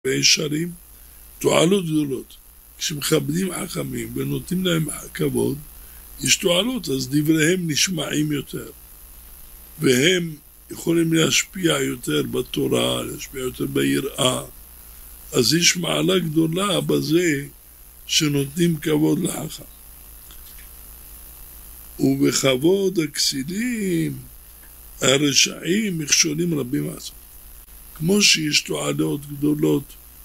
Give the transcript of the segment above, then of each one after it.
וישרים, תועלות גדולות. כשמכבדים חכמים ונותנים להם כבוד, יש תועלות, אז דבריהם נשמעים יותר. והם יכולים להשפיע יותר בתורה, להשפיע יותר ביראה. אז יש מעלה גדולה בזה שנותנים כבוד לחכם. ובכבוד הכסילים, הרשעים, מכשולים רבים עשו. כמו שיש תועלות גדולות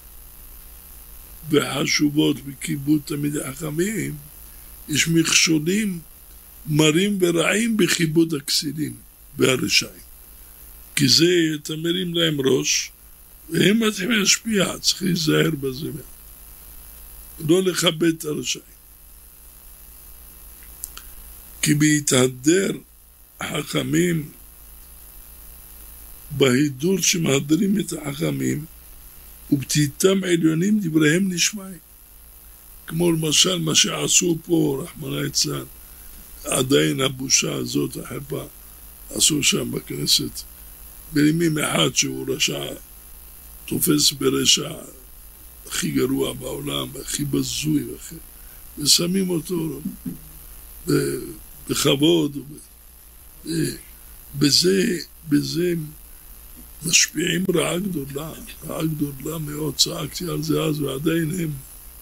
וחשובות בכיבוד תלמידי חכמים, יש מכשולים מרים ורעים בכיבוד הכסילים והרשעים. כי זה תמרים להם ראש, והם מתחילים להשפיע, צריך להיזהר בזה. לא לכבד את הרשעים. כי בהתהדר החכמים, בהידור שמהדרים את החכמים, ובתיתם עליונים דבריהם נשמעים. כמו למשל מה שעשו פה, רחמנא ליצלן, עדיין הבושה הזאת, החרפה, עשו שם בכנסת, בלימים אחד שהוא רשע, תופס ברשע הכי גרוע בעולם, הכי בזוי, ושמים אותו בכבוד, בזה משפיעים רעה גדולה מאוד, צעקתי על זה אז ועדיין הם,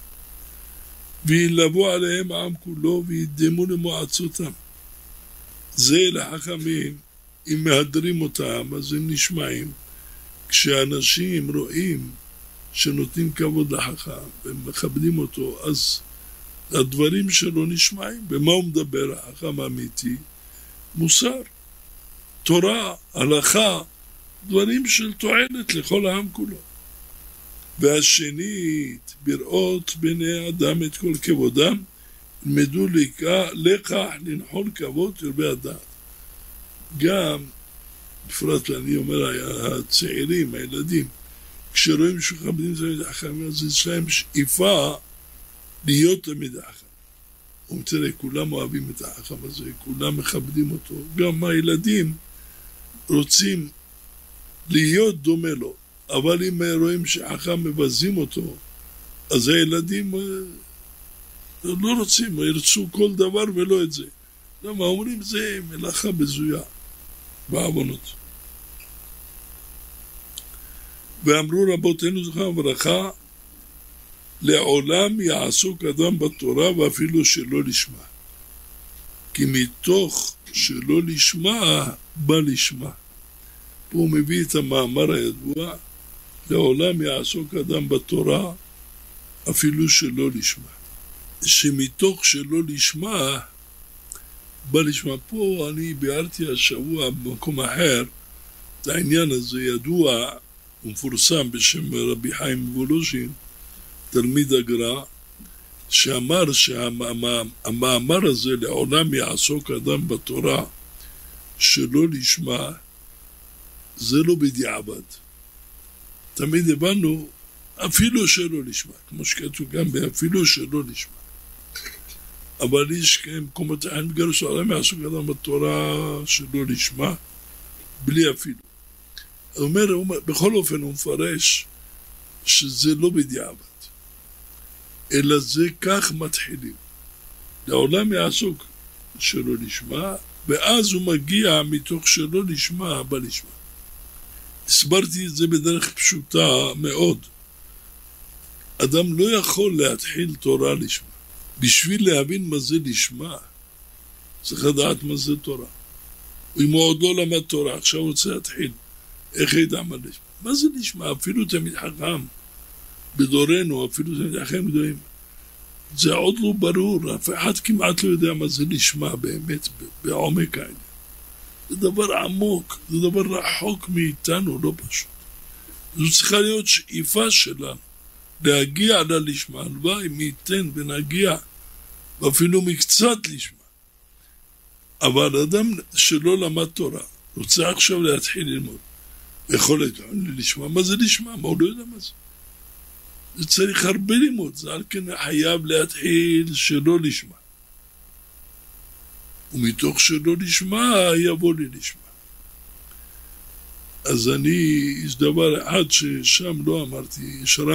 וילבו עליהם העם כולו וידמו למועצותם. זה לחכמים, אם מהדרים אותם, אז הם נשמעים. כשאנשים רואים שנותנים כבוד לחכם ומכבדים אותו, אז הדברים שלו נשמעים. במה הוא מדבר, החכם האמיתי? מוסר, תורה, הלכה, דברים של תועלת לכל העם כולו. והשנית, בראות בני אדם את כל כבודם, ילמדו לקח לנחול כבוד ירבה הדעת. גם, בפרט אני אומר, הצעירים, הילדים, כשרואים שמכבדים תלמידי חכמים, אז יש להם שאיפה להיות תלמידי חכמים. תראה, כולם אוהבים את החכם הזה, כולם מכבדים אותו. גם הילדים רוצים להיות דומה לו. אבל אם רואים שחכם מבזים אותו, אז הילדים לא רוצים, ירצו כל דבר ולא את זה. למה אומרים? זה מלאכה בזויה, בעוונות. ואמרו רבותינו זכרם לברכה, לעולם יעסוק אדם בתורה ואפילו שלא לשמה. כי מתוך שלא לשמה, בא לשמה. פה הוא מביא את המאמר הידוע, לעולם יעסוק אדם בתורה אפילו שלא לשמה. שמתוך שלא לשמה, בא לשמה. פה אני ביארתי השבוע במקום אחר, את העניין הזה ידוע ומפורסם בשם רבי חיים מוולוז'ין, תלמיד הגר"א, שאמר שהמאמר הזה לעולם יעסוק אדם בתורה שלא לשמה, זה לא בדיעבד. תמיד הבנו אפילו שלא לשמה, כמו שכתוב גם באפילו שלא לשמה. אבל יש מקומות אחרים בגלל שעולם יעסוק אדם בתורה שלא לשמה, בלי אפילו. הוא אומר, בכל אופן הוא מפרש שזה לא בדיעבד, אלא זה כך מתחילים. לעולם יעסוק שלא לשמה, ואז הוא מגיע מתוך שלא לשמה, בא לשמה. הסברתי את זה בדרך פשוטה מאוד. אדם לא יכול להתחיל תורה לשמה. בשביל להבין מה זה לשמה, צריך לדעת מה זה תורה. אם הוא עוד לא למד תורה, עכשיו הוא רוצה להתחיל. איך ידע מה לשמה? מה זה לשמה? אפילו תלמיד חכם בדורנו, אפילו תלמיד חכם גדולים. זה עוד לא ברור, אף אחד כמעט לא יודע מה זה לשמה באמת, בעומק העניין. זה דבר עמוק, זה דבר רחוק מאיתנו, לא פשוט. זו צריכה להיות שאיפה שלנו, להגיע ללשמה, הלוואי מייתן ונגיע, ואפילו מקצת לשמה. אבל אדם שלא למד תורה, רוצה עכשיו להתחיל ללמוד, יכול לשמה, מה זה לשמה? מה הוא לא יודע מה זה? זה צריך הרבה לימוד, זה על כן חייב להתחיל שלא לשמה. ומתוך שלא לשמה, יבוא לי לשמה. אז יש דבר אחד ששם לא אמרתי,